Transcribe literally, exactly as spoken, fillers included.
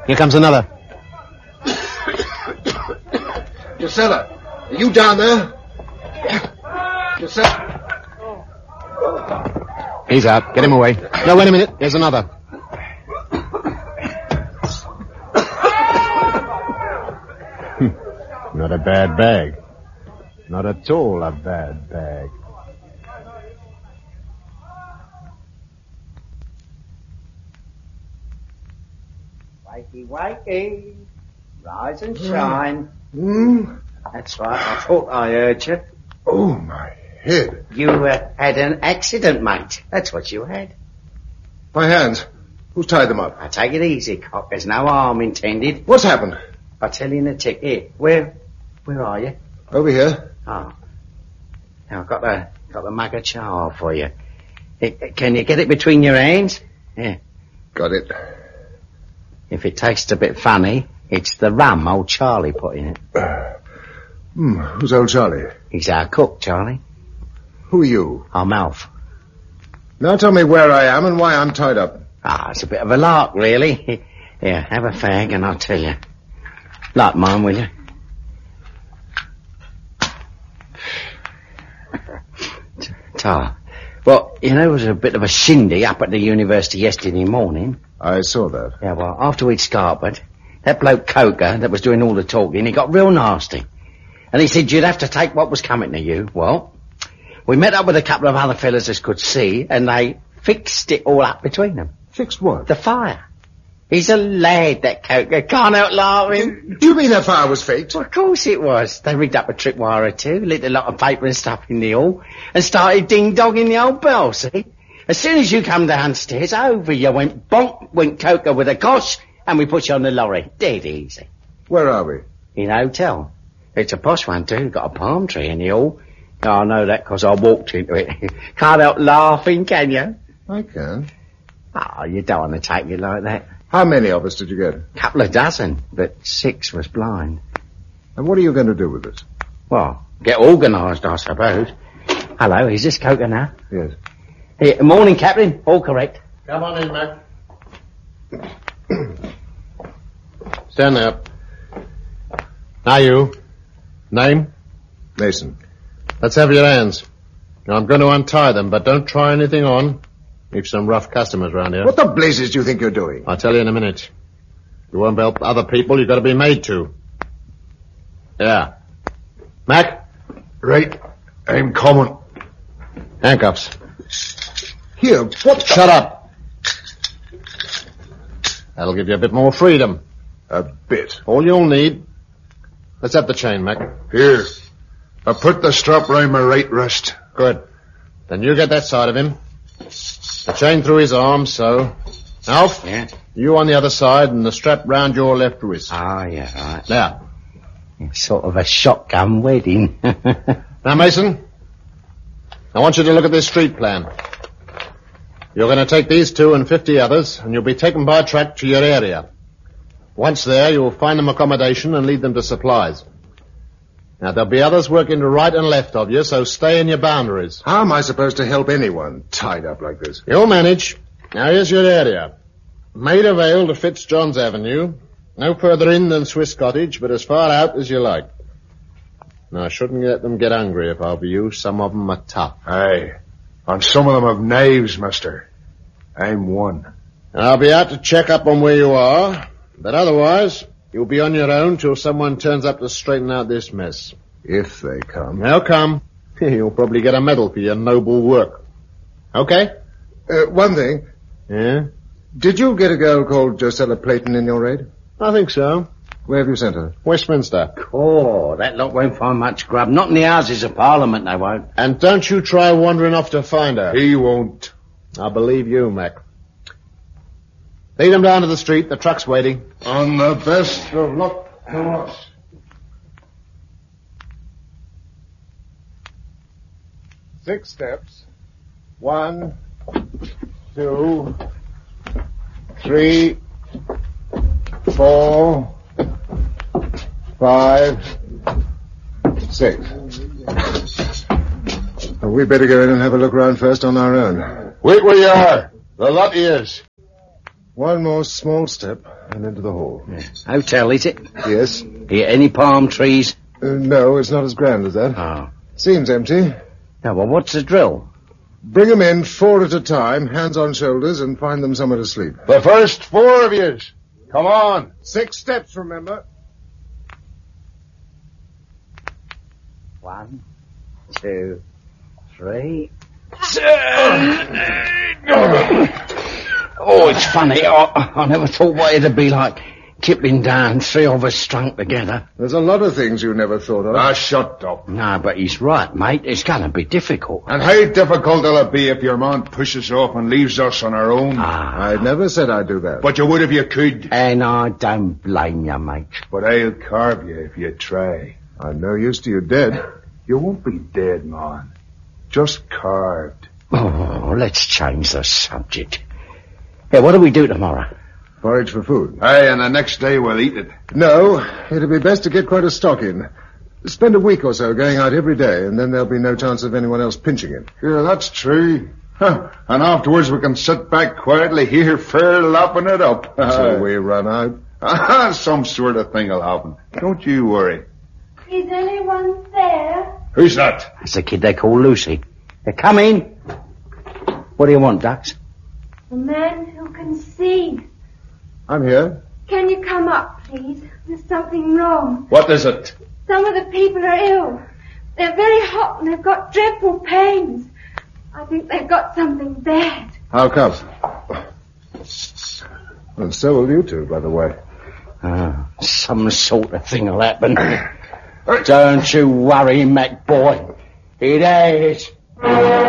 Here comes another. Drusilla, are you down there? Drusilla. He's out. Get him away. No, wait a minute. There's another. Not a bad bag. Not at all a bad bag. Wakey, wakey. Rise and shine. Hmm? That's right. I thought I heard you. Oh, my head. You uh, had an accident, mate. That's what you had. My hands. Who's tied them up? Now, take it easy, Cock. There's no harm intended. What's happened? I'll tell you in a tick. Here, where, where are you? Over here. Oh. Now, I've got the, got the mug of char for you. It, can you get it between your hands? Yeah. Got it. If it tastes a bit funny, it's the rum old Charlie put in it. Uh, hmm, who's old Charlie? He's our cook, Charlie. Who are you? I'm Alf. Now tell me where I am and why I'm tied up. Ah, it's a bit of a lark, really. Here, have a fag and I'll tell you. Light mine, will you? Tar. Well, you know, it was a bit of a shindy up at the university yesterday morning. I saw that. Yeah, well, after we'd scarpered, that bloke Coker that was doing all the talking, he got real nasty. And he said you'd have to take what was coming to you. Well, we met up with a couple of other fellas as could see, and they fixed it all up between them. Fixed what? The fire. He's a lad, that Coker. Can't help laughing. Do, do you mean that fire was faked? Well, of course it was. They rigged up a tripwire or two, lit a lot of paper and stuff in the hall, and started ding-dogging the old bell, see? As soon as you come downstairs, over you went bonk, went Coker with a cosh, and we put you on the lorry. Dead easy. Where are we? In a hotel. It's a posh one, too. Got a palm tree in the hall. Oh, I know that because I walked into it. Can't help laughing, can you? I can. Oh, you don't want to take it like that. How many of us did you get? Couple of dozen, but six was blind. And what are you going to do with it? Well, get organised, I suppose. Hello, is this Coker now? Yes. Hey, morning, Captain. All correct. Come on in, Mac. Stand there. Now you. Name? Mason. Let's have your hands. Now, I'm going to untie them, but don't try anything on. We've some rough customers round here. What the blazes do you think you're doing? I'll tell you in a minute. You won't help other people, you've got to be made to. Yeah. Mac? Right. I'm coming. Handcuffs. Here, what the... Shut up. That'll give you a bit more freedom. A bit. All you'll need. Let's have the chain, Mac. Here. I put the strap round my right wrist. Good. Then you get that side of him. The chain through his arm, so. Alf? Yeah? You on the other side and the strap round your left wrist. Oh, yeah, right. Now. Sort of a shotgun wedding. Now, Mason, I want you to look at this street plan. You're going to take these two and fifty others, and you'll be taken by truck to your area. Once there, you'll find them accommodation and lead them to supplies. Now, there'll be others working to right and left of you, so stay in your boundaries. How am I supposed to help anyone tied up like this? You'll manage. Now, here's your area. Maida Vale to Fitzjohn's Avenue. No further in than Swiss Cottage, but as far out as you like. Now, I shouldn't let them get hungry if I were you. Some of them are tough. Aye. And some of them have knives, mister. I'm one. I'll be out to check up on where you are, but otherwise, you'll be on your own till someone turns up to straighten out this mess. If they come. They'll come. You'll probably get a medal for your noble work. Okay? Uh, one thing. Yeah? Did you get a girl called Drusilla Playton in your raid? I think so. Where have you sent her? Westminster. Oh, that lot won't find much grub. Not in the Houses of Parliament, they won't. And don't you try wandering off to find her. He won't. I believe you, Mac. Lead them down to the street. The truck's waiting. On the best of luck to us. Six steps. One, two, three, four, five, six. Well, we better go in and have a look round first on our own. Wait where you are. The lot is. One more small step and into the hall. Yeah. Hotel, is it? Yes. Here, any palm trees? Uh, no, it's not as grand as that. Oh. Seems empty. Now, well, what's the drill? Bring them in four at a time, hands on shoulders, and find them somewhere to sleep. The first four of yous. Come on. Six steps, remember. One, two, three. Oh, it's funny. I, I never thought what it'd be like tipping down, three of us strung together. There's a lot of things you never thought of. Ah, shut up. No, but he's right, mate. It's going to be difficult. And how difficult will it be if your man pushes off and leaves us on our own? Ah, I never said I'd do that. But you would if you could. and I don't blame you, mate. But I'll carve you if you try. I'm no use to you dead. You won't be dead, man. Just carved. Oh, let's change the subject. Yeah, what do we do tomorrow? Forage for food. Aye, and the next day we'll eat it. No, it'd be best to get quite a stock in. Spend a week or so going out every day, and then there'll be no chance of anyone else pinching it. Yeah, that's true. Huh. And afterwards we can sit back quietly here, fair lapping it up. So we run out. Some sort of thing will happen. Don't you worry. Is anyone there? Who's that? That's the kid they call Lucy. Yeah, come in. What do you want, Dux? A man who can see. I'm here. Can you come up, please? There's something wrong. What is it? Some of the people are ill. They're very hot and they've got dreadful pains. I think they've got something bad. How come? And so will you two, by the way. Ah, some sort of thing will happen. Don't you worry, Mac boy. It is.